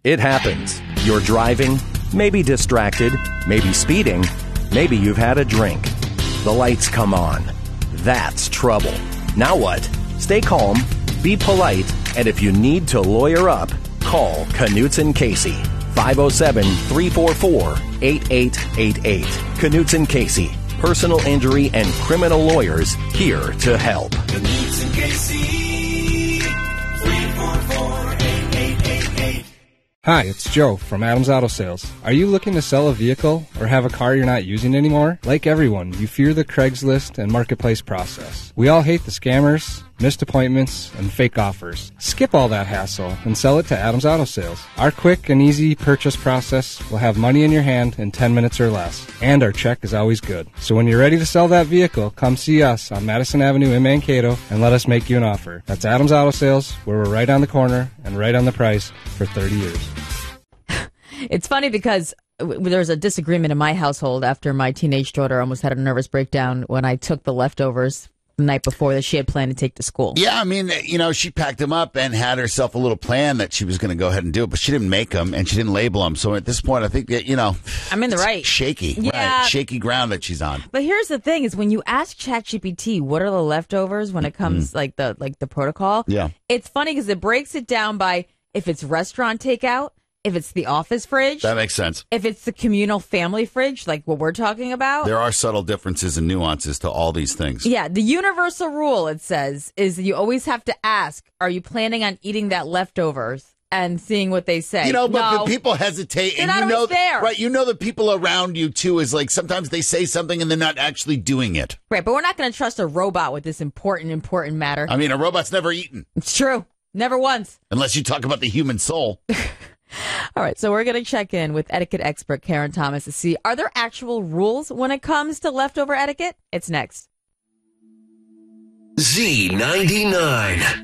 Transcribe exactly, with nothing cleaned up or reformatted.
It happens. You're driving, maybe distracted, maybe speeding, maybe you've had a drink. The lights come on. That's trouble. Now what? Stay calm, be polite, and if you need to lawyer up, call Knutson Casey. five oh seven, three four four, eight eight eight eight. Knutson Casey. Personal injury and criminal lawyers here to help. Knutson Casey. three four four, eight eight eight eight. Hi, it's Joe from Adams Auto Sales. Are you looking to sell a vehicle or have a car you're not using anymore? Like everyone, you fear the Craigslist and marketplace process. We all hate the scammers, missed appointments, and fake offers. Skip all that hassle and sell it to Adams Auto Sales. Our quick and easy purchase process will have money in your hand in ten minutes or less, and our check is always good. So when you're ready to sell that vehicle, come see us on Madison Avenue in Mankato and let us make you an offer. That's Adams Auto Sales, where we're right on the corner and right on the price for thirty years. It's funny because there's a disagreement in my household after my teenage daughter almost had a nervous breakdown when I took the leftovers the night before that she had planned to take to school. Yeah, I mean, you know, she packed them up and had herself a little plan that she was going to go ahead and do it, but she didn't make them and she didn't label them. So at this point, I think that, you know, I'm in the right. Shaky, yeah. right? Shaky ground that she's on. But here's the thing: is when you ask ChatGPT, what are the leftovers when it comes mm-hmm. like the like the protocol? Yeah, it's funny because it breaks it down by if it's restaurant takeout. If it's the office fridge. That makes sense. If it's the communal family fridge, like what we're talking about. There are subtle differences and nuances to all these things. Yeah. The universal rule, it says, is you always have to ask, are you planning on eating that leftovers? And seeing what they say. You know, but no. the people hesitate. They're and not you know, there. Right, you know the people around you, too, is like sometimes they say something and they're not actually doing it. Right, but we're not going to trust a robot with this important, important matter. I mean, a robot's never eaten. It's true. Never once. Unless you talk about the human soul. All right, so we're going to check in with etiquette expert Karen Thomas to see, are there actual rules when it comes to leftover etiquette? It's next. Z ninety-nine.